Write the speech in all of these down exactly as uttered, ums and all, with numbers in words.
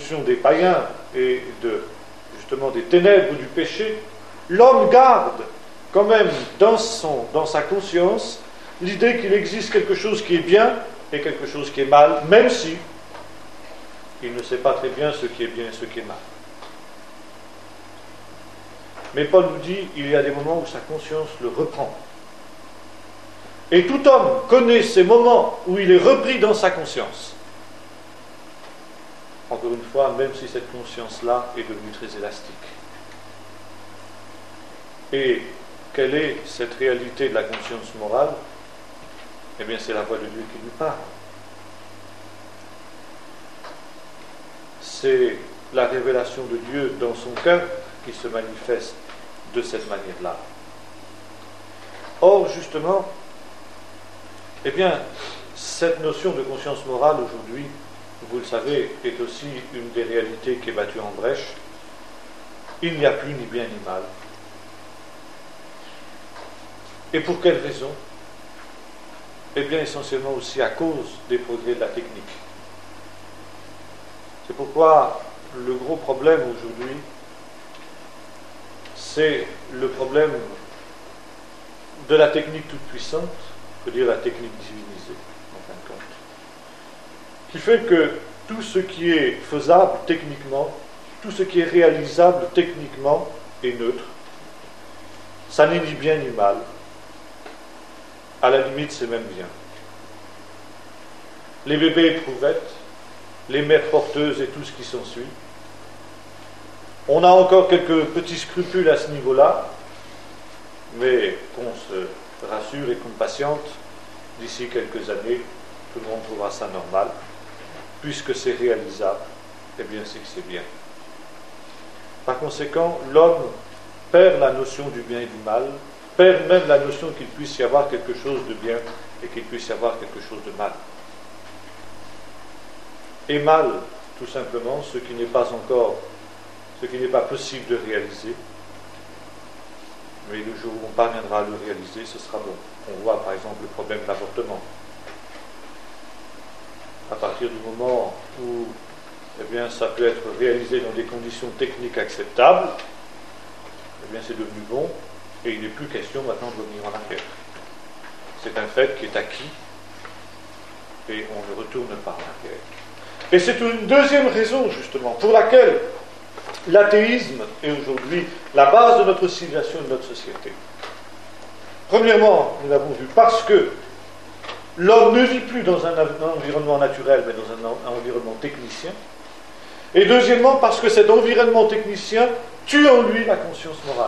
fonction des païens et de, justement des ténèbres du péché, l'homme garde quand même dans, son, dans sa conscience l'idée qu'il existe quelque chose qui est bien et quelque chose qui est mal, même si il ne sait pas très bien ce qui est bien et ce qui est mal. Mais Paul nous dit, il y a des moments où sa conscience le reprend. Et tout homme connaît ces moments où il est repris dans sa conscience. Encore une fois, même si cette conscience-là est devenue très élastique. Et quelle est cette réalité de la conscience morale? Eh bien, c'est la voix de Dieu qui lui parle. C'est la révélation de Dieu dans son cœur qui se manifeste de cette manière-là. Or, justement, eh bien, cette notion de conscience morale aujourd'hui, vous le savez, est aussi une des réalités qui est battue en brèche. Il n'y a plus ni bien ni mal. Et pour quelle raison? Eh bien, essentiellement aussi à cause des progrès de la technique. C'est pourquoi le gros problème aujourd'hui, c'est le problème de la technique toute puissante, on peut dire la technique divinisée, en fin de compte, qui fait que tout ce qui est faisable techniquement, tout ce qui est réalisable techniquement est neutre. Ça n'est ni bien ni mal. À la limite, c'est même bien. Les bébés éprouvettes, les mères porteuses et tout ce qui s'ensuit. On a encore quelques petits scrupules à ce niveau-là, mais qu'on se rassure et qu'on patiente. D'ici quelques années, tout le monde trouvera ça normal. Puisque c'est réalisable, eh bien c'est que c'est bien. Par conséquent, l'homme perd la notion du bien et du mal, perd même la notion qu'il puisse y avoir quelque chose de bien et qu'il puisse y avoir quelque chose de mal. Et mal, tout simplement, ce qui n'est pas encore, ce qui n'est pas possible de réaliser, mais le jour où on parviendra à le réaliser, ce sera bon. On voit par exemple le problème de l'avortement. À partir du moment où eh bien, ça peut être réalisé dans des conditions techniques acceptables, eh bien, c'est devenu bon, et il n'est plus question maintenant de revenir en arrière. C'est un fait qui est acquis, et on ne retourne pas en arrière. Et c'est une deuxième raison, justement, pour laquelle l'athéisme est aujourd'hui la base de notre civilisation et de notre société. Premièrement, nous l'avons vu, parce que l'homme ne vit plus dans un environnement naturel, mais dans un environnement technicien. Et deuxièmement, parce que cet environnement technicien tue en lui la conscience morale.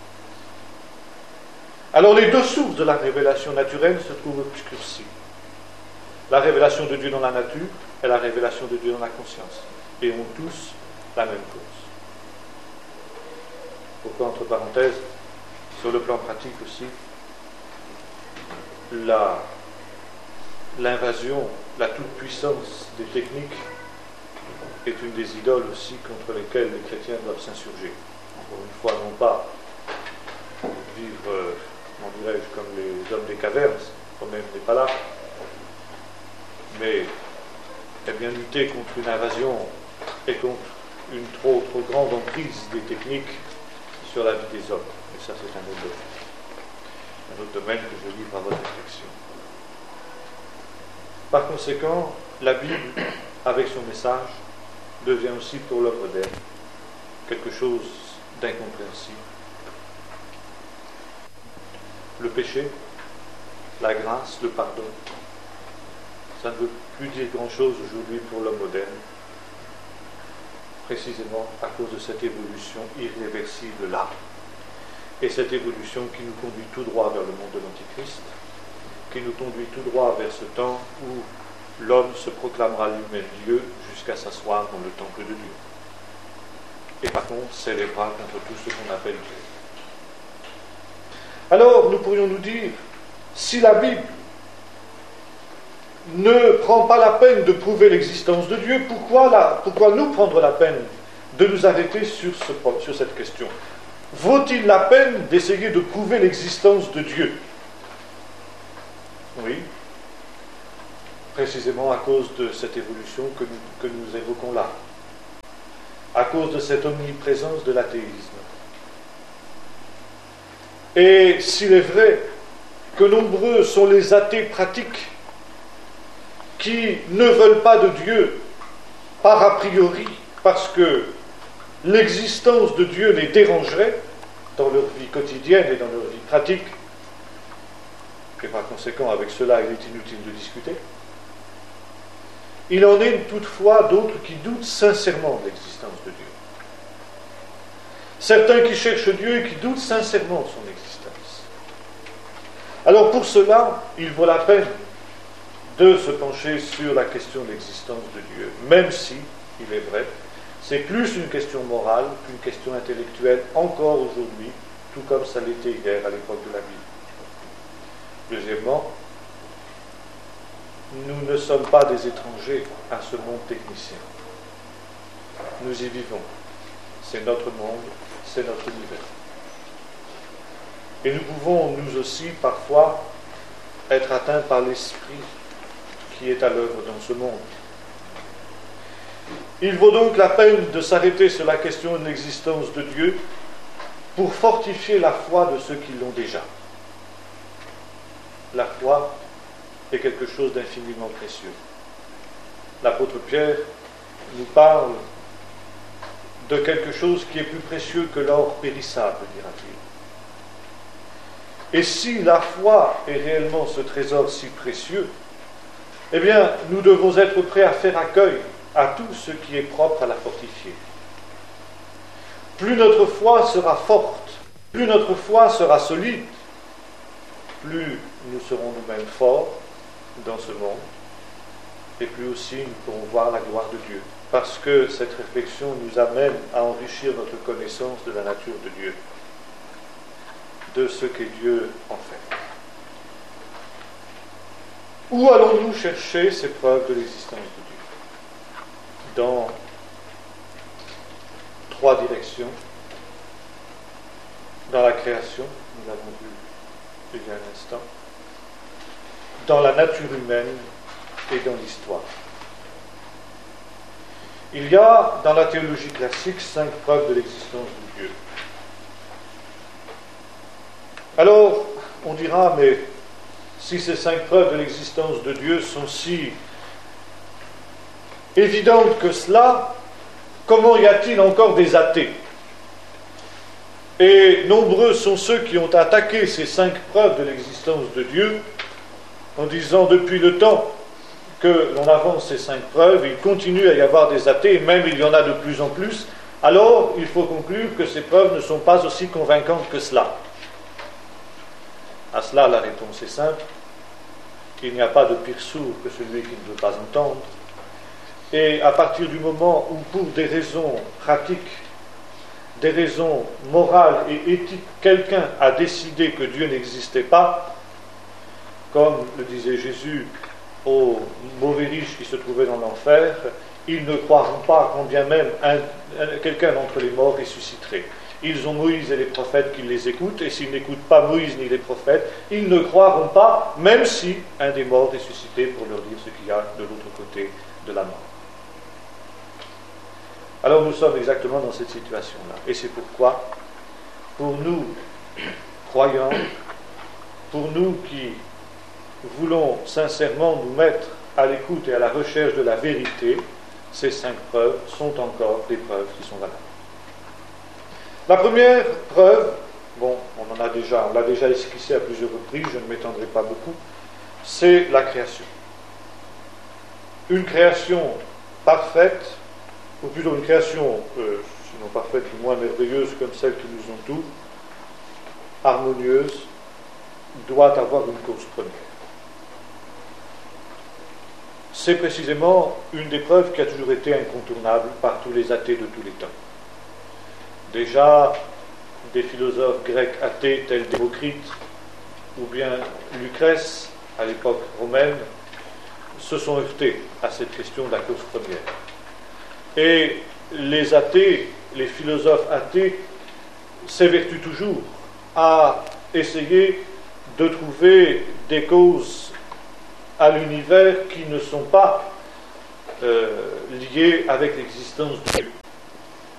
Alors les deux sources de la révélation naturelle se trouvent obscurcies. La révélation de Dieu dans la nature et la révélation de Dieu dans la conscience. Et ont tous la même cause. Pourquoi, entre parenthèses, sur le plan pratique aussi, la l'invasion, la toute-puissance des techniques est une des idoles aussi contre lesquelles les chrétiens doivent s'insurger. Encore une fois, non pas vivre, euh, comment dirais-je, comme les hommes des cavernes, le problème n'est pas là, mais eh bien, lutter contre une invasion et contre une trop, trop grande emprise des techniques sur la vie des hommes. Et ça, c'est un autre domaine. Un autre domaine que je livre à votre réflexion. Par conséquent, la Bible, avec son message, devient aussi pour l'homme moderne quelque chose d'incompréhensible. Le péché, la grâce, le pardon, ça ne veut plus dire grand-chose aujourd'hui pour l'homme moderne, précisément à cause de cette évolution irréversible-là. Et cette évolution qui nous conduit tout droit vers le monde de l'Antichrist, qui nous conduit tout droit vers ce temps où l'homme se proclamera lui-même Dieu jusqu'à s'asseoir dans le temple de Dieu. Et par contre, s'élèvera contre tout ce qu'on appelle Dieu. Alors, nous pourrions nous dire, si la Bible ne prend pas la peine de prouver l'existence de Dieu, pourquoi, la, pourquoi nous prendre la peine de nous arrêter sur, ce, sur cette question? Vaut-il la peine d'essayer de prouver l'existence de Dieu? Oui, précisément à cause de cette évolution que nous, que nous évoquons là. à cause de cette omniprésence de l'athéisme. Et s'il est vrai que nombreux sont les athées pratiques qui ne veulent pas de Dieu par a priori, parce que l'existence de Dieu les dérangerait dans leur vie quotidienne et dans leur vie pratique, et par conséquent avec cela il est inutile de discuter, il en est toutefois d'autres qui doutent sincèrement de l'existence de Dieu. Certains qui cherchent Dieu et qui doutent sincèrement de son existence. Alors pour cela, il vaut la peine de se pencher sur la question de l'existence de Dieu, même si, il est vrai, c'est plus une question morale qu'une question intellectuelle encore aujourd'hui, tout comme ça l'était hier à l'époque de la Bible. Deuxièmement, nous ne sommes pas des étrangers à ce monde technicien. Nous y vivons. C'est notre monde, c'est notre univers. Et nous pouvons, nous aussi, parfois, être atteints par l'esprit qui est à l'œuvre dans ce monde. Il vaut donc la peine de s'arrêter sur la question de l'existence de Dieu pour fortifier la foi de ceux qui l'ont déjà. La foi est quelque chose d'infiniment précieux. L'apôtre Pierre nous parle de quelque chose qui est plus précieux que l'or périssable, dira-t-il. Et si la foi est réellement ce trésor si précieux, eh bien, nous devons être prêts à faire accueil à tout ce qui est propre à la fortifier. Plus notre foi sera forte, plus notre foi sera solide, plus nous serons nous-mêmes forts dans ce monde, et plus aussi nous pourrons voir la gloire de Dieu. Parce que cette réflexion nous amène à enrichir notre connaissance de la nature de Dieu, de ce qu'est Dieu en fait. Où allons-nous chercher ces preuves de l'existence de Dieu? Dans trois directions. Dans la création, nous l'avons vu il y a un instant, dans la nature humaine et dans l'histoire. Il y a dans la théologie classique cinq preuves de l'existence de Dieu. Alors, on dira, mais si ces cinq preuves de l'existence de Dieu sont si évidentes que cela, comment y a-t-il encore des athées? Et nombreux sont ceux qui ont attaqué ces cinq preuves de l'existence de Dieu en disant depuis le temps que l'on avance ces cinq preuves, il continue à y avoir des athées, et même il y en a de plus en plus, alors il faut conclure que ces preuves ne sont pas aussi convaincantes que cela. À cela, la réponse est simple. Il n'y a pas de pire sourd que celui qui ne veut pas entendre. Et à partir du moment où, pour des raisons pratiques, des raisons morales et éthiques, quelqu'un a décidé que Dieu n'existait pas, comme le disait Jésus aux mauvais riches qui se trouvaient dans l'enfer, ils ne croiront pas quand bien même un, un, quelqu'un d'entre les morts ressusciterait. Ils ont Moïse et les prophètes qui les écoutent, et s'ils n'écoutent pas Moïse ni les prophètes, ils ne croiront pas, même si un des morts ressuscité pour leur dire ce qu'il y a de l'autre côté de la mort. Alors nous sommes exactement dans cette situation-là. Et c'est pourquoi, pour nous, croyants, pour nous qui voulons sincèrement nous mettre à l'écoute et à la recherche de la vérité, ces cinq preuves sont encore des preuves qui sont valables. La première preuve, bon, on en a déjà, on l'a déjà esquissé à plusieurs reprises, je ne m'étendrai pas beaucoup, c'est la création. Une création parfaite, ou plutôt une création, euh, sinon parfaite, du moins merveilleuse comme celle qui nous entoure, harmonieuse, doit avoir une cause première. C'est précisément une des preuves qui a toujours été incontournable par tous les athées de tous les temps. Déjà, des philosophes grecs athées tels Démocrite ou bien Lucrèce, à l'époque romaine, se sont heurtés à cette question de la cause première. Et les athées, les philosophes athées, s'évertuent toujours à essayer de trouver des causes à l'univers qui ne sont pas euh, liées avec l'existence de Dieu.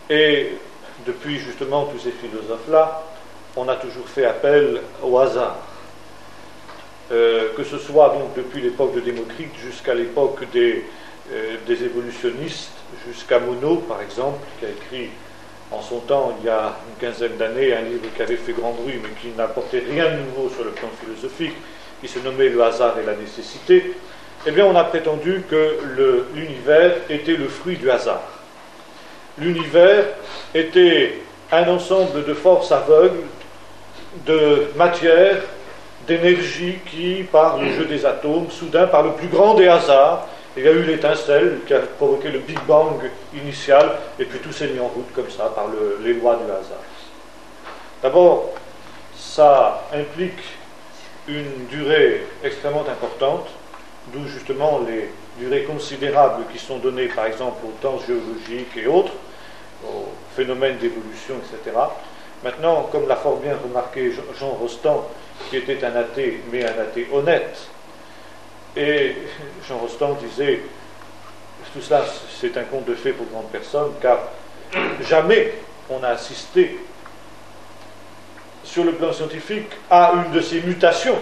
Et depuis justement tous ces philosophes-là, on a toujours fait appel au hasard. Euh, que ce soit donc depuis l'époque de Démocrite jusqu'à l'époque des, euh, des évolutionnistes, jusqu'à Monod par exemple, qui a écrit en son temps, il y a une quinzaine d'années, un livre qui avait fait grand bruit mais qui n'apportait rien de nouveau sur le plan philosophique, qui se nommait Le hasard et la nécessité. Eh bien on a prétendu que le, l'univers était le fruit du hasard. L'univers était un ensemble de forces aveugles, de matière, d'énergie qui, par le jeu des atomes, soudain, par le plus grand des hasards, il y a eu l'étincelle qui a provoqué le Big Bang initial, et puis tout s'est mis en route comme ça, par le, les lois du hasard. D'abord, ça implique une durée extrêmement importante, d'où justement les durées considérables qui sont données, par exemple, aux temps géologiques et autres, aux phénomènes d'évolution, et cetera. Maintenant, comme l'a fort bien remarqué Jean Rostand, qui était un athée, mais un athée honnête, et Jean Rostand disait, tout cela c'est un conte de fées pour grandes personnes, car jamais on n'a assisté sur le plan scientifique à une de ces mutations,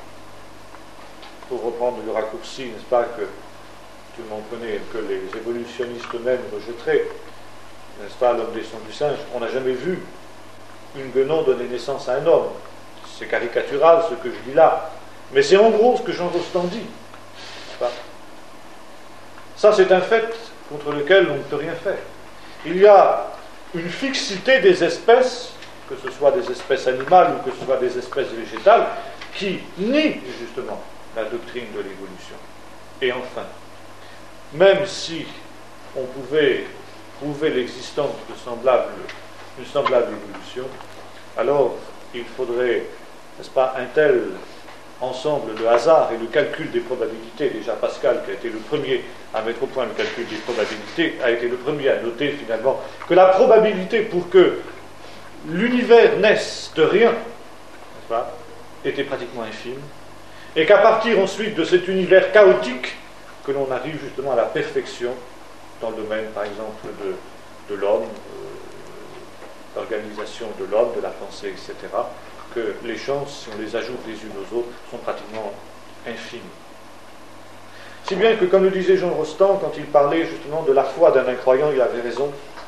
pour reprendre le raccourci, n'est-ce pas, que tout le monde connaît, que les évolutionnistes eux-mêmes rejetteraient, n'est-ce pas, l'homme descend du singe. On n'a jamais vu une guenon donner naissance à un homme. C'est caricatural ce que je dis là, mais c'est en gros ce que Jean Rostand dit. N'est-ce pas ? Ça, c'est un fait contre lequel on ne peut rien faire. Il y a une fixité des espèces, que ce soit des espèces animales ou que ce soit des espèces végétales, qui nie justement la doctrine de l'évolution. Et enfin, même si on pouvait prouver l'existence de semblables, d'une semblable évolution, alors il faudrait, n'est-ce pas, un tel ensemble de hasard et le calcul des probabilités. Déjà Pascal, qui a été le premier à mettre au point le calcul des probabilités, a été le premier à noter finalement que la probabilité pour que l'univers naisse de rien, n'est-ce pas, était pratiquement infime, et qu'à partir ensuite de cet univers chaotique, que l'on arrive justement à la perfection dans le domaine, par exemple, de, de l'homme, euh, l'organisation de l'homme, de la pensée, et cetera, que les chances, si on les ajoute les unes aux autres, sont pratiquement infimes. Si bien que, comme le disait Jean Rostand, quand il parlait justement de la foi d'un incroyant, il avait raison,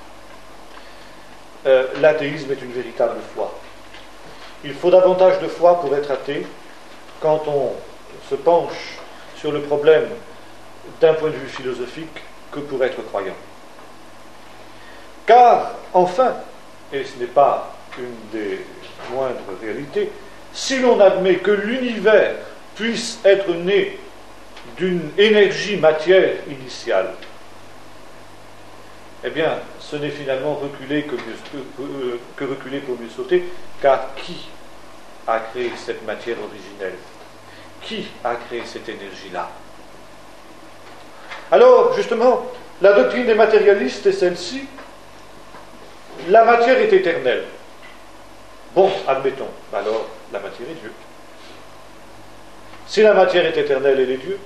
euh, l'athéisme est une véritable foi. Il faut davantage de foi pour être athée quand on se penche sur le problème d'un point de vue philosophique que pour être croyant. Car, enfin, et ce n'est pas une des moindres réalités, si l'on admet que l'univers puisse être né d'une énergie matière initiale, eh bien, ce n'est finalement reculer que, mieux, que, que reculer pour mieux sauter, car qui a créé cette matière originelle? Qui a créé cette énergie-là? Alors, justement, la doctrine des matérialistes est celle-ci. La matière est éternelle. Bon, admettons. Alors, la matière est Dieu. Si la matière est éternelle, elle est Dieu.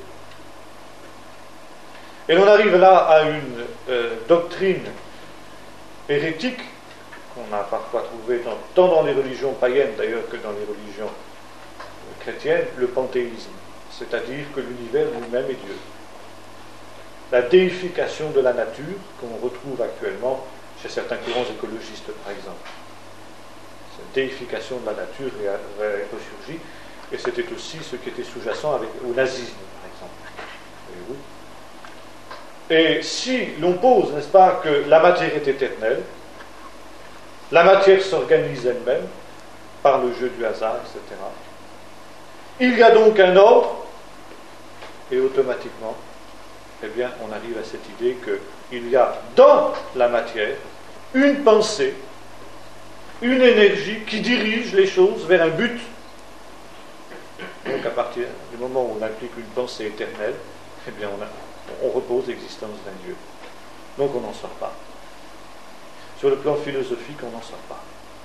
Et l'on arrive là à une euh, doctrine hérétique qu'on a parfois trouvée dans, tant dans les religions païennes d'ailleurs que dans les religions chrétiennes, le panthéisme, c'est-à-dire que l'univers lui-même est Dieu. La déification de la nature qu'on retrouve actuellement chez certains courants écologistes, par exemple. Cette déification de la nature est ressurgie, et c'était aussi ce qui était sous-jacent avec, au nazisme, par exemple. Et, oui. Et si l'on pose, n'est-ce pas, que la matière est éternelle, la matière s'organise elle-même par le jeu du hasard, et cetera. Il y a donc un ordre, et automatiquement, eh bien, on arrive à cette idée qu'il y a dans la matière une pensée, une énergie qui dirige les choses vers un but. Donc, à partir du moment où on applique une pensée éternelle, eh bien, on, a, on repose l'existence d'un Dieu. Donc, on n'en sort pas. Sur le plan philosophique, on n'en sort pas.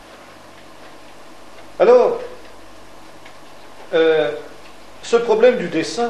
Alors, euh, ce problème du dessein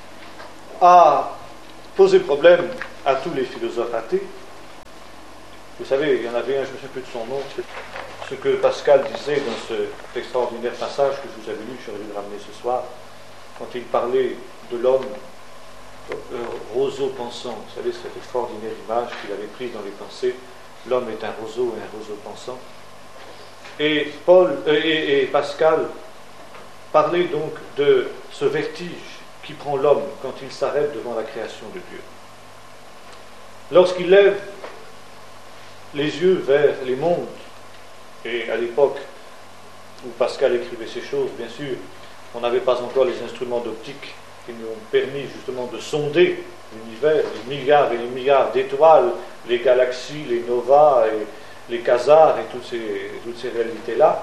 a posé problème à tous les philosophes athées, Vous savez, il y en avait un, je ne me souviens plus de son nom, ce que Pascal disait dans cet extraordinaire passage que je vous avais lu, j'aurais dû le ramener ce soir, quand il parlait de l'homme euh, roseau pensant. Vous savez, cette extraordinaire image qu'il avait prise dans les pensées, l'homme est un roseau et un roseau pensant. Et, Paul, euh, et, et Pascal parlait donc de ce vertige qui prend l'homme quand il s'arrête devant la création de Dieu. Lorsqu'il lève les yeux vers les mondes, et à l'époque où Pascal écrivait ces choses, bien sûr, on n'avait pas encore les instruments d'optique qui nous ont permis justement de sonder l'univers, les milliards et les milliards d'étoiles, les galaxies, les novas, et les quasars et toutes ces, toutes ces réalités-là.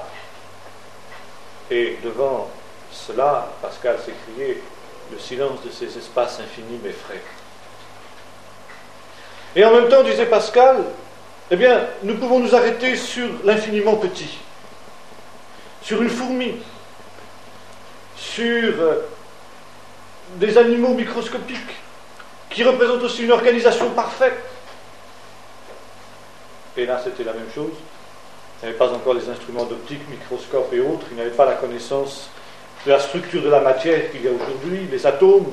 Et devant cela, Pascal s'écriait: le silence de ces espaces infinis m'effraie. Et en même temps, disait Pascal, eh bien, nous pouvons nous arrêter sur l'infiniment petit, sur une fourmi, sur des animaux microscopiques qui représentent aussi une organisation parfaite. Et là, c'était la même chose. Il n'y avait pas encore les instruments d'optique, microscopes et autres. Il n'y avait pas la connaissance de la structure de la matière qu'il y a aujourd'hui, les atomes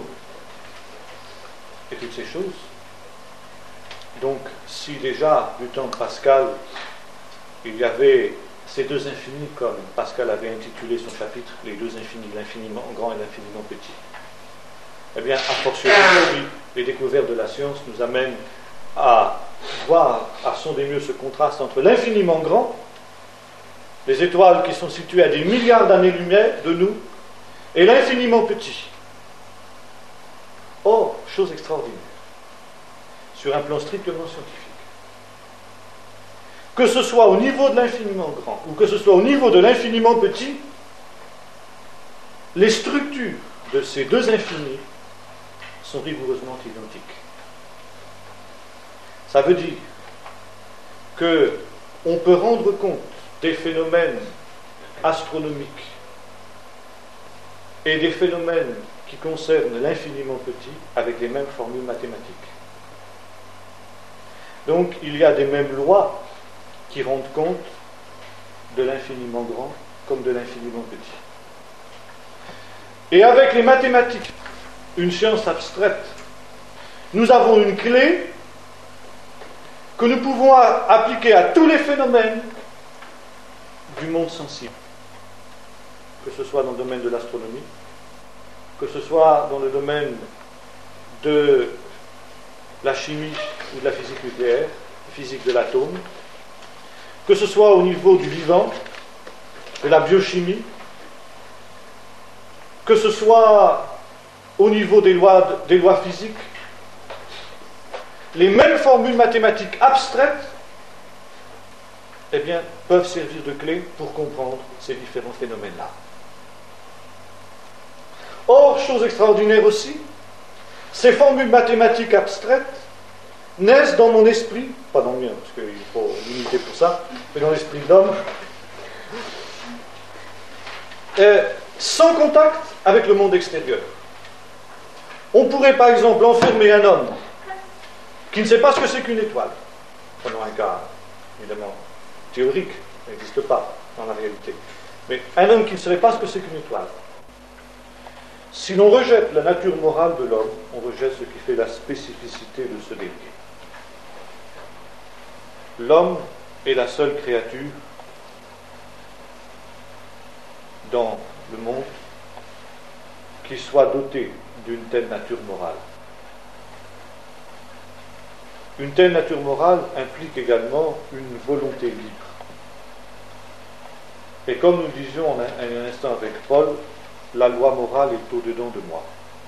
et toutes ces choses. Donc, si déjà, du temps de Pascal, il y avait ces deux infinis, comme Pascal avait intitulé son chapitre, les deux infinis, l'infiniment grand et l'infiniment petit, eh bien, a fortiori, les découvertes de la science nous amènent à voir, à sonder mieux ce contraste entre l'infiniment grand, les étoiles qui sont situées à des milliards d'années-lumière de nous, et l'infiniment petit. Or, chose extraordinaire, sur un plan strictement scientifique, que ce soit au niveau de l'infiniment grand ou que ce soit au niveau de l'infiniment petit, les structures de ces deux infinis sont rigoureusement identiques. Ça veut dire qu'on peut rendre compte des phénomènes astronomiques et des phénomènes qui concernent l'infiniment petit avec les mêmes formules mathématiques. Donc, il y a des mêmes lois qui rendent compte de l'infiniment grand comme de l'infiniment petit. Et avec les mathématiques, une science abstraite, nous avons une clé que nous pouvons appliquer à tous les phénomènes du monde sensible, que ce soit dans le domaine de l'astronomie, que ce soit dans le domaine de la chimie ou de la physique nucléaire, physique de l'atome, que ce soit au niveau du vivant, de la biochimie, que ce soit au niveau des lois, des lois physiques, les mêmes formules mathématiques abstraites, eh bien, peuvent servir de clé pour comprendre ces différents phénomènes-là. Or, chose extraordinaire aussi, ces formules mathématiques abstraites naissent dans mon esprit, pas dans le mien, parce qu'il faut limiter pour ça, mais dans l'esprit de l'homme, euh, sans contact avec le monde extérieur. On pourrait par exemple enfermer un homme qui ne sait pas ce que c'est qu'une étoile, prenons un cas évidemment théorique, ça n'existe pas dans la réalité, mais un homme qui ne savait pas ce que c'est qu'une étoile. Si l'on rejette la nature morale de l'homme, on rejette ce qui fait la spécificité de ce dernier. L'homme est la seule créature dans le monde qui soit dotée d'une telle nature morale. Une telle nature morale implique également une volonté libre. Et comme nous le disions un, un instant avec Paul, la loi morale est au-dedans de moi.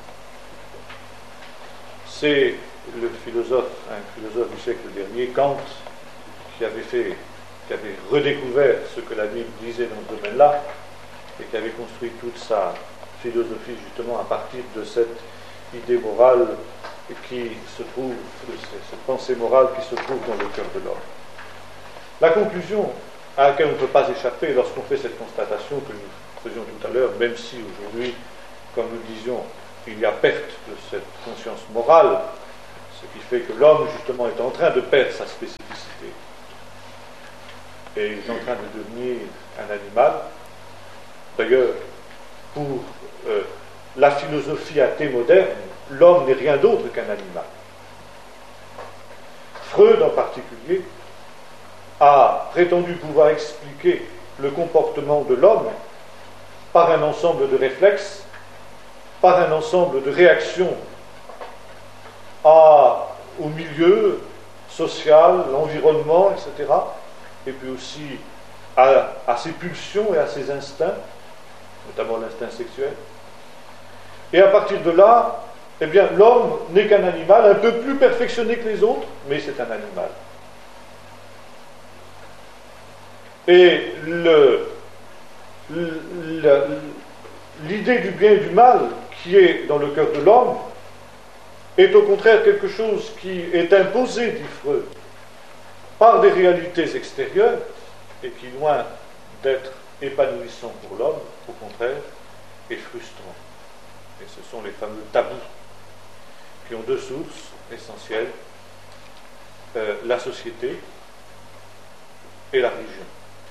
C'est le philosophe, un philosophe du siècle dernier, Kant, qui avait fait, qui avait redécouvert ce que la Bible disait dans ce domaine-là, et qui avait construit toute sa philosophie justement à partir de cette idée morale qui se trouve, cette pensée morale qui se trouve dans le cœur de l'homme. La conclusion à laquelle on ne peut pas échapper lorsqu'on fait cette constatation que nous faisions tout à l'heure, même si aujourd'hui, comme nous le disions, il y a perte de cette conscience morale, ce qui fait que l'homme justement est en train de perdre sa spécificité, et il est en train de devenir un animal. D'ailleurs, pour euh, la philosophie athée moderne, l'homme n'est rien d'autre qu'un animal. Freud en particulier a prétendu pouvoir expliquer le comportement de l'homme par un ensemble de réflexes, par un ensemble de réactions à, au milieu social, l'environnement, et cetera, et puis aussi à, à ses pulsions et à ses instincts, notamment l'instinct sexuel. Et à partir de là, eh bien, l'homme n'est qu'un animal, un peu plus perfectionné que les autres, mais c'est un animal. Et le, le, l'idée du bien et du mal qui est dans le cœur de l'homme est au contraire quelque chose qui est imposé, dit Freud, par des réalités extérieures et qui, loin d'être épanouissant pour l'homme, au contraire, est frustrant. Et ce sont les fameux tabous qui ont deux sources essentielles, euh, la société et la religion.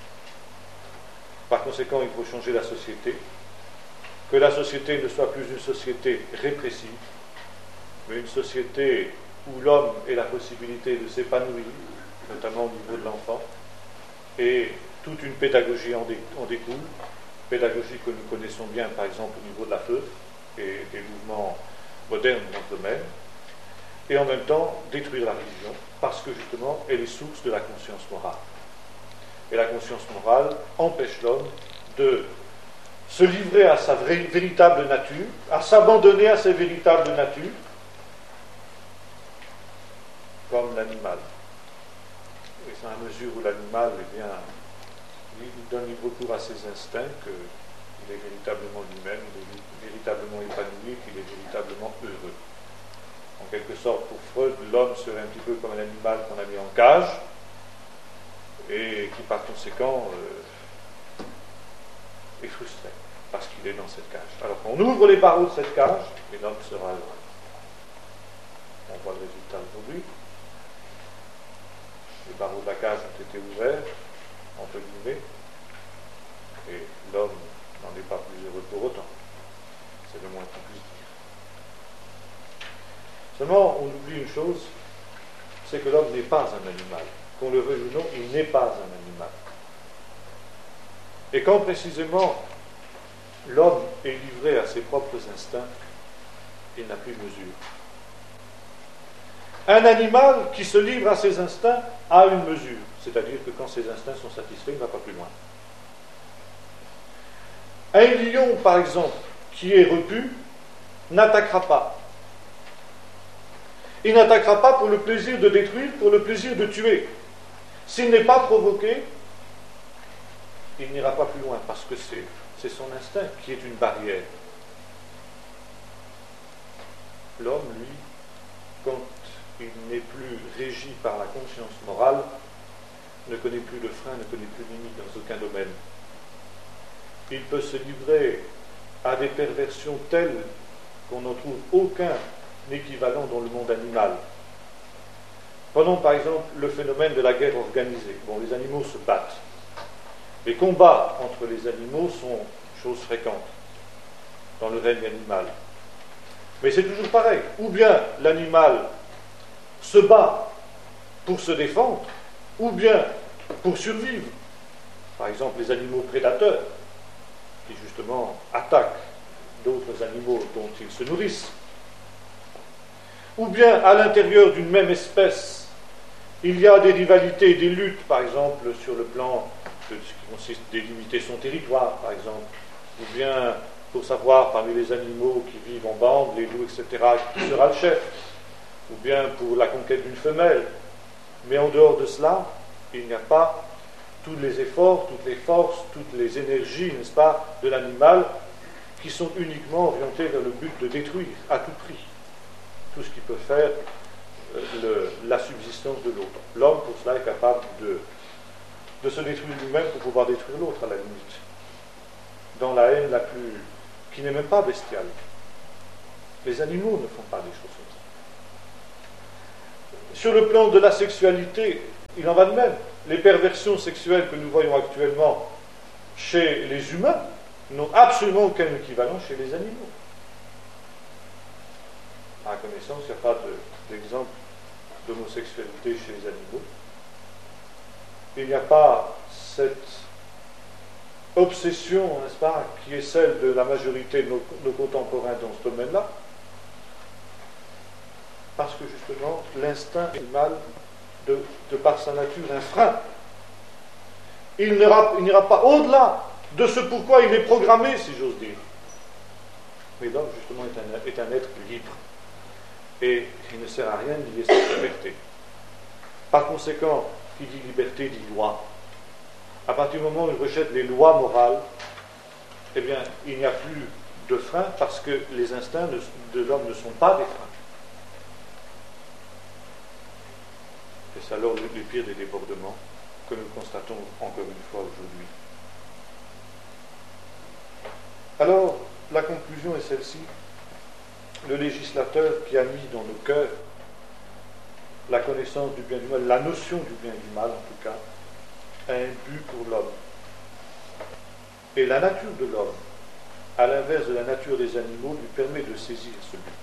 Par conséquent, il faut changer la société, que la société ne soit plus une société répressive, mais une société où l'homme ait la possibilité de s'épanouir, notamment au niveau de l'enfant, et toute une pédagogie en, dé, en découle, pédagogie que nous connaissons bien, par exemple, au niveau de la F E F et des mouvements modernes dans ce domaine, et en même temps détruire la religion, parce que justement, elle est source de la conscience morale. Et la conscience morale empêche l'homme de se livrer à sa vraie, véritable nature, à s'abandonner à sa véritable nature, comme l'animal. Et c'est à mesure où l'animal, eh bien, il donne libre cours à ses instincts qu'il est véritablement lui-même, il est véritablement épanoui, qu'il est véritablement heureux. En quelque sorte, pour Freud, l'homme serait un petit peu comme un animal qu'on a mis en cage, et qui par conséquent euh, est frustré, parce qu'il est dans cette cage. Alors qu'on ouvre les barreaux de cette cage, et l'homme sera heureux. On voit le résultat aujourd'hui. Les barreaux de la cage ont été ouverts, entre guillemets, et l'homme n'en est pas plus heureux pour autant. C'est le moins qu'on puisse dire. Seulement, on oublie une chose, c'est que l'homme n'est pas un animal. Qu'on le veuille ou non, il n'est pas un animal. Et quand précisément l'homme est livré à ses propres instincts, il n'a plus mesure. Un animal qui se livre à ses instincts a une mesure, c'est-à-dire que quand ses instincts sont satisfaits, il ne va pas plus loin. Un lion, par exemple, qui est repu, n'attaquera pas. Il n'attaquera pas pour le plaisir de détruire, pour le plaisir de tuer. S'il n'est pas provoqué, il n'ira pas plus loin, parce que c'est, c'est son instinct qui est une barrière. L'homme, lui, quand il n'est plus régi par la conscience morale, ne connaît plus de frein, ne connaît plus de limite dans aucun domaine. Il peut se livrer à des perversions telles qu'on n'en trouve aucun équivalent dans le monde animal. Prenons par exemple le phénomène de la guerre organisée. Bon, les animaux se battent. Les combats entre les animaux sont choses fréquentes dans le règne animal. Mais c'est toujours pareil. Ou bien l'animal se bat pour se défendre, ou bien pour survivre. Par exemple, les animaux prédateurs, qui justement attaquent d'autres animaux dont ils se nourrissent. Ou bien à l'intérieur d'une même espèce, il y a des rivalités et des luttes, par exemple, sur le plan de ce qui consiste à délimiter son territoire, par exemple, ou bien pour savoir parmi les animaux qui vivent en bande, les loups, et cetera, qui sera le chef, ou bien pour la conquête d'une femelle. Mais en dehors de cela, il n'y a pas tous les efforts, toutes les forces, toutes les énergies, n'est-ce pas, de l'animal qui sont uniquement orientées vers le but de détruire à tout prix tout ce qui peut faire le, la subsistance de l'autre. L'homme, pour cela, est capable de, de se détruire lui-même pour pouvoir détruire l'autre, à la limite. Dans la haine la plus... qui n'est même pas bestiale. Les animaux ne font pas des choses comme ça. Sur le plan de la sexualité, Il en va de même. Les perversions sexuelles que nous voyons actuellement chez les humains n'ont absolument aucun équivalent chez les animaux. À ma connaissance, il n'y a pas de, d'exemple d'homosexualité chez les animaux. Il n'y a pas cette obsession, n'est-ce pas, qui est celle de la majorité de nos, nos contemporains dans ce domaine-là, parce que justement, l'instinct animal, de, de par sa nature, un frein. Il n'ira, il n'ira pas au-delà de ce pourquoi il est programmé, si j'ose dire. Mais l'homme, justement, est un, est un être libre. Et il ne sert à rien de lier cette liberté. Par conséquent, qui dit liberté dit loi. À partir du moment où il rejette les lois morales, eh bien, il n'y a plus de frein parce que les instincts de l'homme ne sont pas des freins. Et c'est alors le pire des débordements que nous constatons encore une fois aujourd'hui. Alors, la conclusion est celle-ci. Le législateur qui a mis dans nos cœurs la connaissance du bien et du mal, la notion du bien et du mal en tout cas, a un but pour l'homme. Et la nature de l'homme, à l'inverse de la nature des animaux, lui permet de saisir ce but.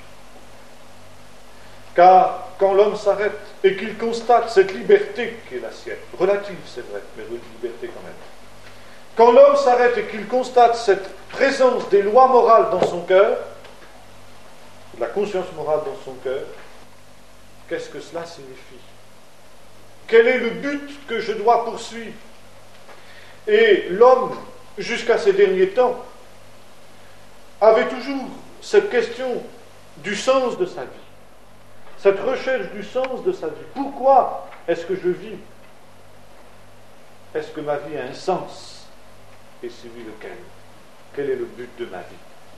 Car quand l'homme s'arrête et qu'il constate cette liberté qui est la sienne, relative c'est vrai, mais liberté quand même, quand l'homme s'arrête et qu'il constate cette présence des lois morales dans son cœur, la conscience morale dans son cœur, qu'est-ce que cela signifie? Quel est le but que je dois poursuivre? Et l'homme, jusqu'à ces derniers temps, avait toujours cette question du sens de sa vie, cette recherche du sens de sa vie. Pourquoi est-ce que je vis? Est-ce que ma vie a un sens? Et si oui, lequel? Quel est le but de ma vie?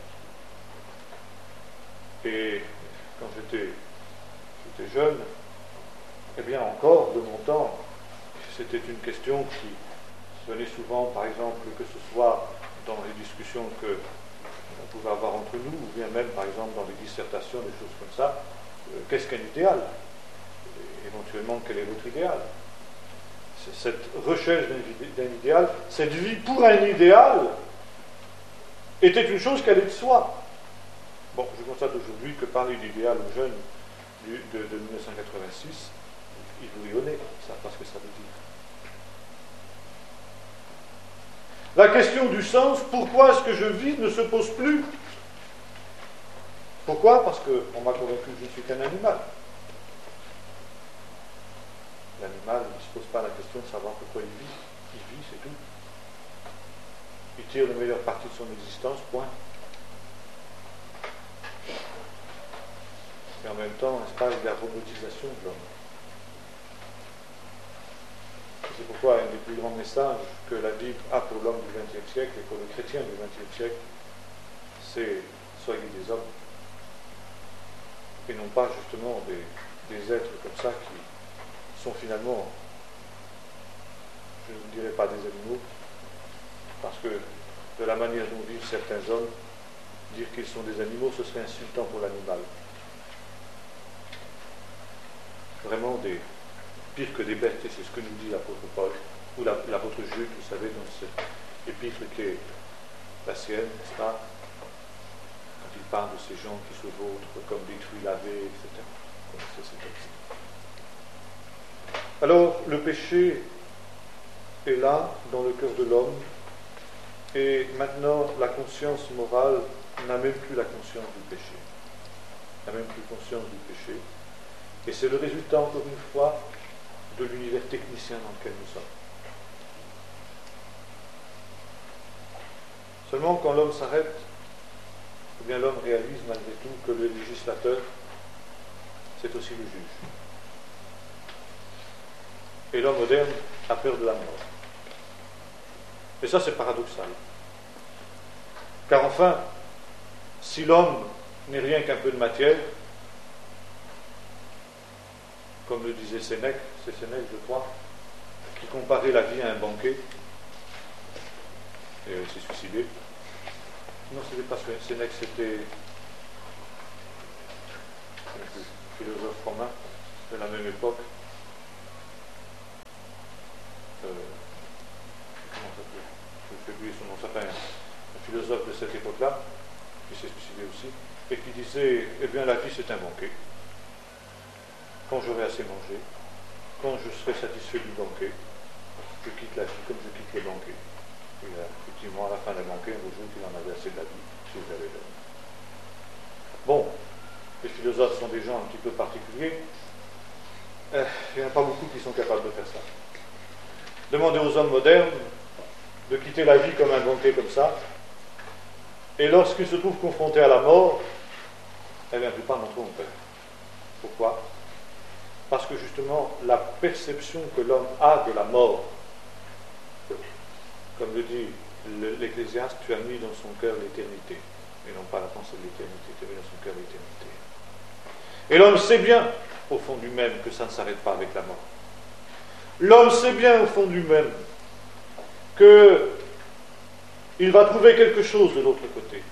Et quand j'étais, j'étais jeune, eh bien encore, de mon temps, c'était une question qui venait souvent, par exemple, que ce soit dans les discussions que on pouvait avoir entre nous, ou bien même, par exemple, dans les dissertations, des choses comme ça, euh, qu'est-ce qu'un idéal? Et éventuellement, quel est votre idéal? C'est cette recherche d'un, d'un idéal, cette vie pour un idéal, était une chose qui allait de soi. Bon, je constate aujourd'hui que parler d'idéal aux jeunes du, de, de mille neuf cent quatre-vingt-six, ils vous rionnez, ils ne savent pas ce que ça veut dire. La question du sens, pourquoi est-ce que je vis, ne se pose plus. Pourquoi? Parce qu'on m'a convaincu que je ne suis qu'un animal. L'animal ne se pose pas la question de savoir pourquoi il vit. Il vit, c'est tout. Il tire la meilleure partie de son existence, point. Et en même temps, n'est-ce pas, il y a la robotisation de l'homme. C'est pourquoi un des plus grands messages que la Bible a pour l'homme du vingtième siècle et pour le chrétien du vingtième siècle, c'est « soyez des hommes ». Et non pas justement des, des êtres comme ça qui sont finalement, je ne dirais pas des animaux, parce que de la manière dont vivent certains hommes, dire qu'ils sont des animaux, ce serait insultant pour l'animal. Vraiment des pires que des bêtes, et c'est ce que nous dit l'apôtre Paul, ou la, l'apôtre Jude, vous savez, dans cette épître qui est la sienne, n'est-ce pas, quand il parle de ces gens qui se vautrent comme des truies lavées, et cetera. C'est ce texte. Alors, le péché est là, dans le cœur de l'homme, et maintenant, la conscience morale n'a même plus la conscience du péché. N'a même plus conscience du péché. Et c'est le résultat, encore une fois, de l'univers technicien dans lequel nous sommes. Seulement, quand l'homme s'arrête, eh bien l'homme réalise malgré tout que le législateur, c'est aussi le juge. Et l'homme moderne a peur de la mort. Et ça, c'est paradoxal. Car enfin, si l'homme n'est rien qu'un peu de matière, comme le disait Sénèque, c'est Sénèque, je crois, qui comparait la vie à un banquet, et il s'est suicidé. Non, c'était pas Sénèque, c'était un philosophe romain de la même époque. s'appelait, je vais oublier son nom, ça s'appelle un philosophe de cette époque-là, qui s'est suicidé aussi, et qui disait, eh bien la vie c'est un banquet. Quand j'aurai assez mangé, quand je serai satisfait du banquet, je quitte la vie comme je quitte le banquet. Et là, effectivement, à la fin d'un banquet, on résout qu'il en avait assez de la vie, s'il avait donné. Bon, les philosophes sont des gens un petit peu particuliers. Euh, il n'y en a pas beaucoup qui sont capables de faire ça. Demandez aux hommes modernes de quitter la vie comme un banquet comme ça, et lorsqu'ils se trouvent confrontés à la mort, eh bien, la plupart d'entre eux ont peur. Pourquoi ? Parce que justement, la perception que l'homme a de la mort, comme le dit l'Ecclésiaste, tu as mis dans son cœur l'éternité, et non pas la pensée de l'éternité, tu as mis dans son cœur l'éternité. Et l'homme sait bien, au fond du même, que ça ne s'arrête pas avec la mort. L'homme sait bien, au fond du même, qu'il va trouver quelque chose de l'autre côté.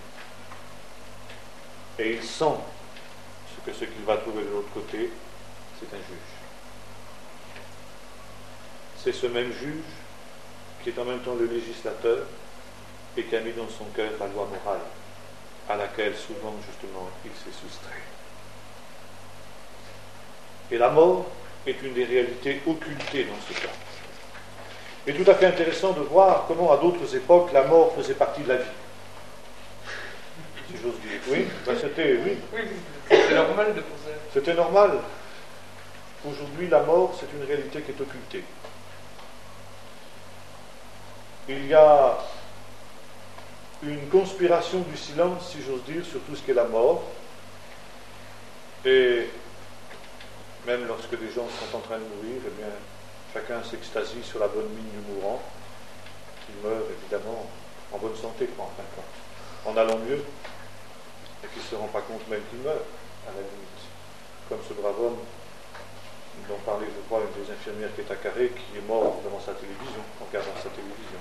Et il sent ce que ce qu'il va trouver de l'autre côté, c'est un juge. C'est ce même juge qui est en même temps le législateur et qui a mis dans son cœur la loi morale, à laquelle souvent, justement, il s'est soustrait. Et la mort est une des réalités occultées dans ce cas. Il est tout à fait intéressant de voir comment, à d'autres époques, la mort faisait partie de la vie. Si j'ose dire. Oui, ben c'était, oui. Oui, c'était normal de penser. C'était normal. Aujourd'hui, la mort, c'est une réalité qui est occultée. Il y a une conspiration du silence, si j'ose dire, sur tout ce qu'est la mort. Et même lorsque des gens sont en train de mourir, eh bien, chacun s'extasie sur la bonne mine du mourant, qui meurt évidemment en bonne santé, quoi, en fin de compte, en allant mieux, et qui ne se rend pas compte même qu'il meurt, à la limite. Comme ce brave homme dont parlait, je crois, une des infirmières qui est à Carré, qui est mort devant sa télévision, en regardant sa télévision.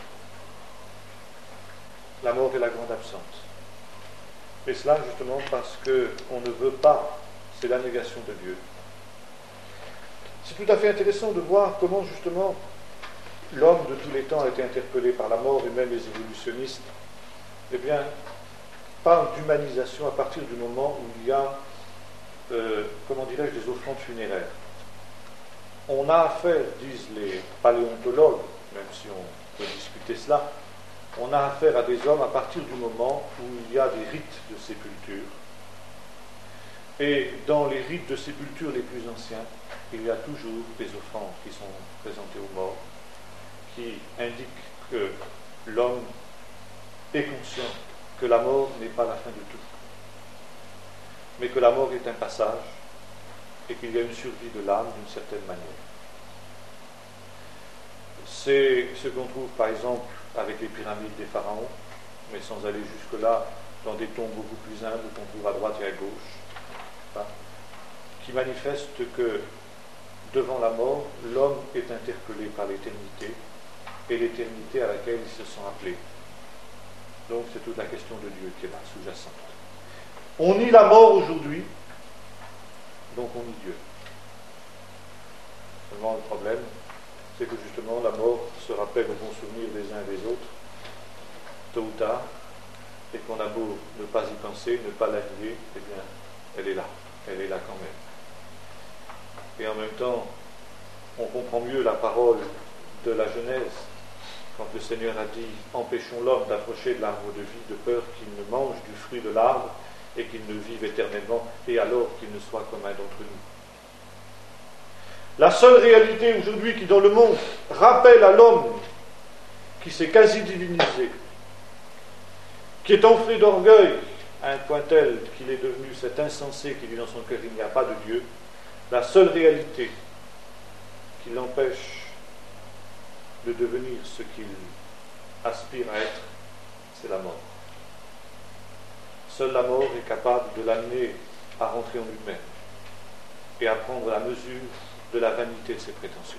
La mort est la grande absente. Et cela, justement, parce qu'on ne veut pas, c'est la négation de Dieu. C'est tout à fait intéressant de voir comment, justement, l'homme de tous les temps a été interpellé par la mort, et même les évolutionnistes, eh bien, parlent d'humanisation à partir du moment où il y a, euh, comment dirais-je, des offrandes funéraires. On a affaire, disent les paléontologues, même si on peut discuter cela, on a affaire à des hommes à partir du moment où il y a des rites de sépulture. Et dans les rites de sépulture les plus anciens, il y a toujours des offrandes qui sont présentées aux morts, qui indiquent que l'homme est conscient que la mort n'est pas la fin de tout, mais que la mort est un passage et qu'il y a une survie de l'âme d'une certaine manière. C'est ce qu'on trouve par exemple avec les pyramides des pharaons, mais sans aller jusque-là, dans des tombes beaucoup plus humbles qu'on trouve à droite et à gauche, hein, qui manifestent que devant la mort, l'homme est interpellé par l'éternité et l'éternité à laquelle il se sent appelé. Donc c'est toute la question de Dieu qui est là, sous-jacente. On nie la mort aujourd'hui, donc on nie Dieu. Seulement le problème, c'est que justement la mort se rappelle au bon souvenir des uns et des autres, tôt ou tard, et qu'on a beau ne pas y penser, ne pas la nier, eh bien, elle est là, elle est là quand même. Et en même temps, on comprend mieux la parole de la Genèse, quand le Seigneur a dit « Empêchons l'homme d'approcher de l'arbre de vie, de peur qu'il ne mange du fruit de l'arbre et qu'il ne vive éternellement, et alors qu'il ne soit comme un d'entre nous. » La seule réalité aujourd'hui qui dans le monde rappelle à l'homme qui s'est quasi divinisé, qui est enflé d'orgueil à un point tel qu'il est devenu cet insensé qui dit dans son cœur il n'y a pas de Dieu, la seule réalité qui l'empêche de devenir ce qu'il aspire à être, c'est la mort. Seule la mort est capable de l'amener à rentrer en lui-même et à prendre la mesure de la vanité de ses prétentions.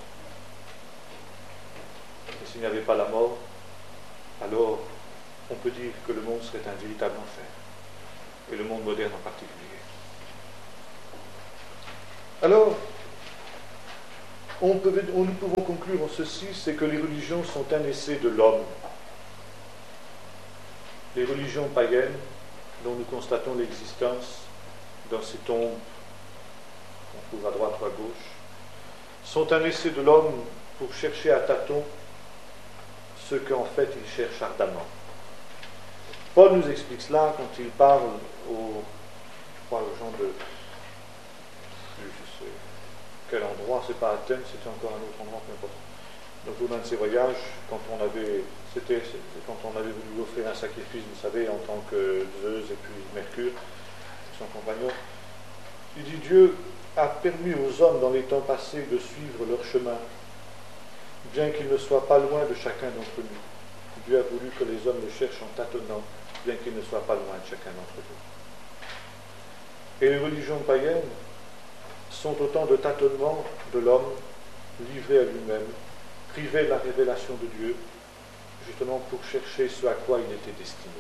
Et s'il n'y avait pas la mort, alors on peut dire que le monde serait un véritable enfer, et le monde moderne en particulier. Alors, on peut, on, nous pouvons conclure en ceci, c'est que les religions sont un essai de l'homme. Les religions païennes, dont nous constatons l'existence dans ces tombes qu'on trouve à droite ou à gauche, sont un essai de l'homme pour chercher à tâtons ce qu'en fait il cherche ardemment. Paul nous explique cela quand il parle aux, je crois, aux gens de, je sais quel endroit, c'est pas Athènes, c'était encore un autre endroit, peu importe. Donc au d'un de ces voyages, quand on avait, c'était quand on avait voulu offrir un sacrifice, vous savez, en tant que Zeus et puis Mercure, son compagnon, il dit Dieu a permis aux hommes dans les temps passés de suivre leur chemin, bien qu'ils ne soient pas loin de chacun d'entre nous. Dieu a voulu que les hommes le cherchent en tâtonnant, bien qu'ils ne soient pas loin de chacun d'entre eux. Et les religions païennes sont autant de tâtonnements de l'homme livré à lui-même, privé de la révélation de Dieu, justement pour chercher ce à quoi il était destiné.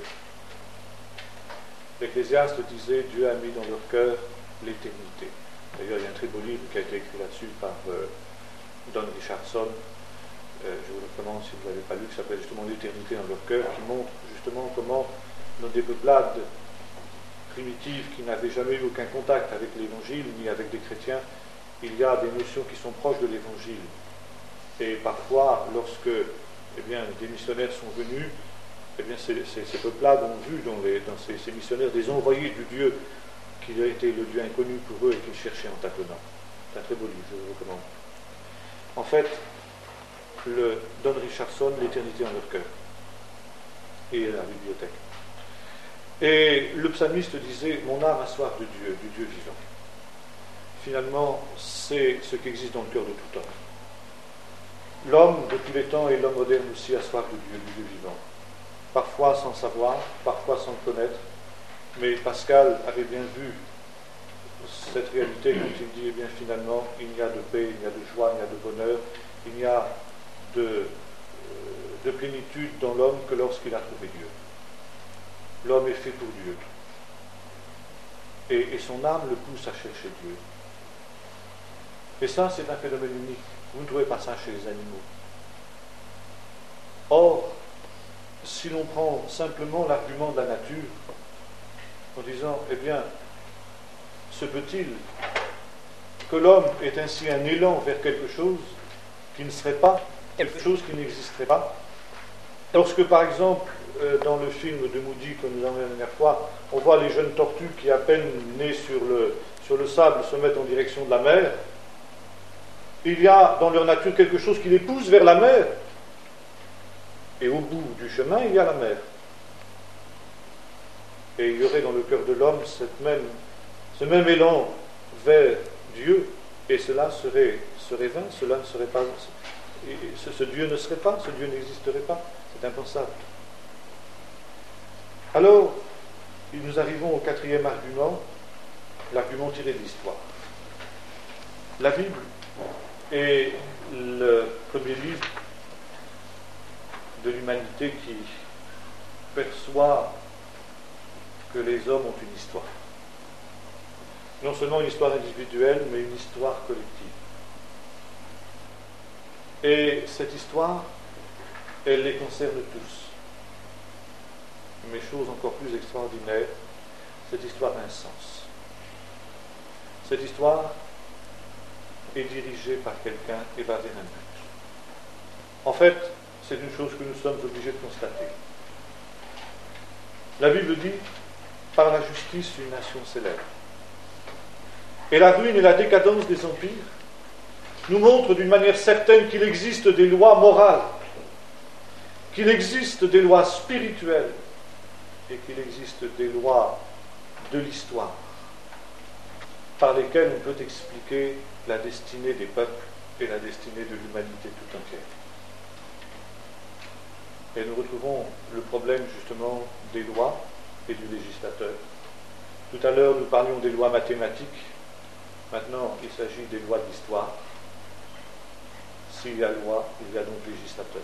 L'Ecclésiaste disait Dieu a mis dans leur cœur l'éternité. D'ailleurs, il y a un très beau livre qui a été écrit là-dessus par euh, Don Richardson. Euh, je vous le recommande si vous ne l'avez pas lu, qui s'appelle justement L'éternité dans leur cœur, qui montre justement comment dans des peuplades primitives qui n'avaient jamais eu aucun contact avec l'Évangile ni avec des chrétiens, il y a des notions qui sont proches de l'Évangile. Et parfois, lorsque eh bien, des missionnaires sont venus, eh bien, ces, ces, ces peuplades ont vu dans, les, dans ces, ces missionnaires des envoyés du Dieu qui a été le Dieu inconnu pour eux et qu'ils cherchaient en tâtonnant. C'est un très beau livre, je vous recommande. En fait, le Don Richardson, l'éternité en leur cœur, et la bibliothèque. Et le psalmiste disait, mon âme a soif de Dieu, du Dieu vivant. Finalement, c'est ce qui existe dans le cœur de tout homme. L'homme, depuis les temps, et l'homme moderne aussi, a soif de Dieu, du Dieu vivant. Parfois sans savoir, parfois sans le connaître, mais Pascal avait bien vu cette réalité quand il dit, eh bien finalement, il n'y a de paix, il n'y a de joie, il n'y a de bonheur, il n'y a de, euh, de plénitude dans l'homme que lorsqu'il a trouvé Dieu. L'homme est fait pour Dieu. Et, et son âme le pousse à chercher Dieu. Et ça, c'est un phénomène unique. Vous ne trouvez pas ça chez les animaux. Or, si l'on prend simplement l'argument de la nature, en disant, eh bien, se peut-il que l'homme ait ainsi un élan vers quelque chose qui ne serait pas, quelque chose qui n'existerait pas. Lorsque, par exemple, euh, dans le film de Moody que nous avons vu la dernière fois, on voit les jeunes tortues qui, à peine nées sur le, sur le sable, se mettent en direction de la mer, il y a dans leur nature quelque chose qui les pousse vers la mer. Et au bout du chemin, il y a la mer. Et il y aurait dans le cœur de l'homme cette même, ce même élan vers Dieu, et cela serait, serait vain, cela ne serait pas, ce, ce Dieu ne serait pas, ce Dieu n'existerait pas, c'est impensable. Alors, nous arrivons au quatrième argument, l'argument tiré de l'histoire. La Bible est le premier livre de l'humanité qui perçoit que les hommes ont une histoire. Non seulement une histoire individuelle, mais une histoire collective. Et cette histoire, elle les concerne tous. Mais chose encore plus extraordinaire, cette histoire a un sens. Cette histoire est dirigée par quelqu'un et va vers un but. En fait, c'est une chose que nous sommes obligés de constater. La Bible dit, par la justice, une nation s'élève. Et la ruine et la décadence des empires nous montrent d'une manière certaine qu'il existe des lois morales, qu'il existe des lois spirituelles et qu'il existe des lois de l'histoire par lesquelles on peut expliquer la destinée des peuples et la destinée de l'humanité tout entière. Et nous retrouvons le problème justement des lois et du législateur. Tout à l'heure, nous parlions des lois mathématiques. Maintenant, il s'agit des lois de l'histoire. S'il y a loi, il y a donc législateur.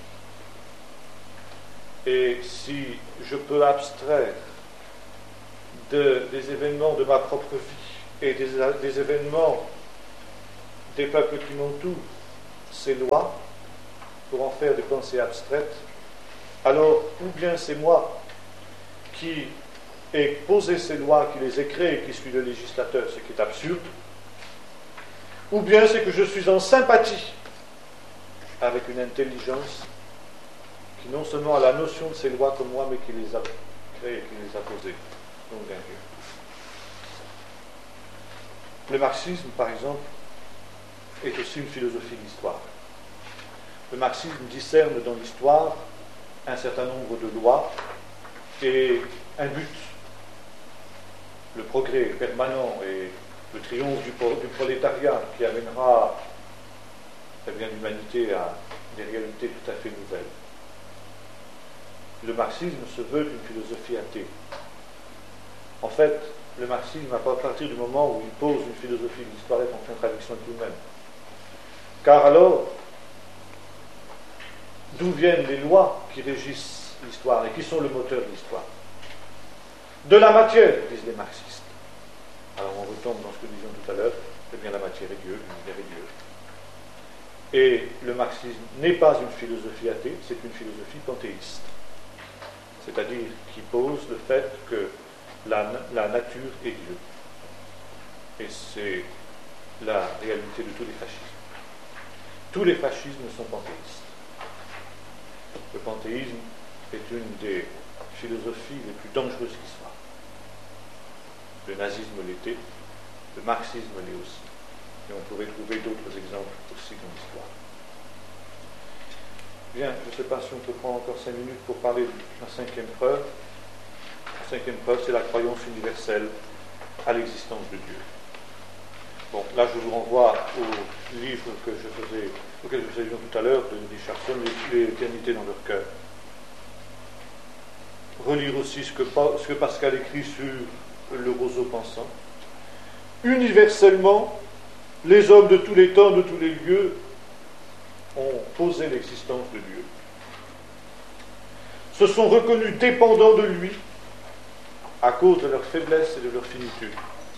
Et si je peux abstraire de, des événements de ma propre vie et des, des événements des peuples qui m'entourent ces lois pour en faire des pensées abstraites, alors ou bien c'est moi qui ai posé ces lois, qui les ai créées, qui suis le législateur, ce qui est absurde, ou bien c'est que je suis en sympathie avec une intelligence qui non seulement a la notion de ces lois comme moi, mais qui les a créées, qui les a posées. Donc, bien sûr. Le marxisme, par exemple, est aussi une philosophie de l'histoire. Le marxisme discerne dans l'histoire un certain nombre de lois et un but. Le progrès permanent et le triomphe du, du prolétariat qui amènera eh bien, l'humanité à des réalités tout à fait nouvelles. Le marxisme se veut une philosophie athée. En fait, le marxisme, à partir du moment où il pose une philosophie de l'histoire, est en contradiction avec lui-même. Car alors, d'où viennent les lois qui régissent l'histoire et qui sont le moteur de l'histoire? De la matière, disent les marxistes. Alors on retombe dans ce que nous disions tout à l'heure, c'est bien la matière est Dieu, l'univers est Dieu. Et le marxisme n'est pas une philosophie athée, c'est une philosophie panthéiste. C'est-à-dire qui pose le fait que la, la nature est Dieu. Et c'est la réalité de tous les fascismes. Tous les fascismes sont panthéistes. Le panthéisme est une des philosophies les plus dangereuses qui soit. Le nazisme l'était, le marxisme l'est aussi. Et on pourrait trouver d'autres exemples aussi dans l'histoire. Bien, je ne sais pas si on peut prendre encore cinq minutes pour parler de la cinquième preuve. La cinquième preuve, c'est la croyance universelle à l'existence de Dieu. Bon, là, je vous renvoie au livre que je faisais, auquel je faisais tout à l'heure, de Richardson, L'éternité dans leur cœur. Relire aussi ce que, ce que Pascal écrit sur le roseau pensant. Universellement, les hommes de tous les temps, de tous les lieux, ont posé l'existence de Dieu. Se sont reconnus dépendants de lui à cause de leur faiblesse et de leur finitude.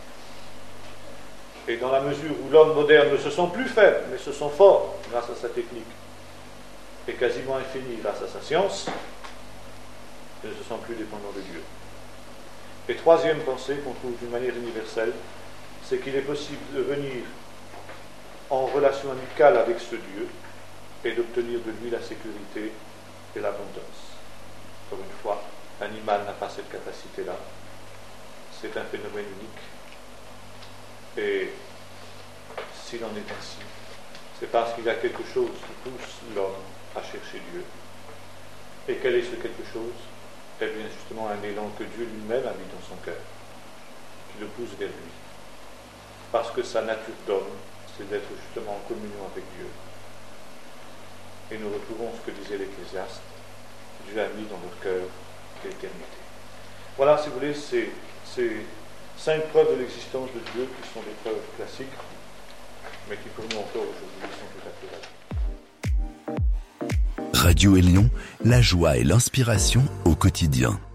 Et dans la mesure où l'homme moderne ne se sent plus faible, mais se sent fort grâce à sa technique, et quasiment infini grâce à sa science, il ne se sent plus dépendant de Dieu. Et troisième pensée qu'on trouve d'une manière universelle, c'est qu'il est possible de venir en relation amicale avec ce Dieu et d'obtenir de lui la sécurité et l'abondance. Encore une fois, l'animal n'a pas cette capacité-là. C'est un phénomène unique. Et s'il en est ainsi, c'est parce qu'il y a quelque chose qui pousse l'homme à chercher Dieu. Et quel est ce quelque chose? Eh bien, justement, un élan que Dieu lui-même a mis dans son cœur, qui le pousse vers lui. Parce que sa nature d'homme, c'est d'être justement en communion avec Dieu. Et nous retrouvons ce que disait l'Ecclésiaste, Dieu a mis dans leur cœur l'éternité. Voilà, si vous voulez, ces, ces cinq preuves de l'existence de Dieu qui sont des preuves classiques, mais qui pour nous encore aujourd'hui sont tout à fait valides. Radio Élion, la joie et l'inspiration au quotidien.